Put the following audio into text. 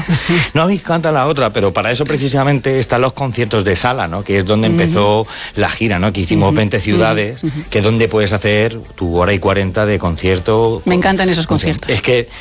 No habéis cantado la otra, pero para eso precisamente están los conciertos de sala, ¿no? Que es donde empezó la gira, ¿no? Que hicimos 20 ciudades, que es donde puedes hacer tu hora y 40 de concierto. Me encantan esos conciertos. Es que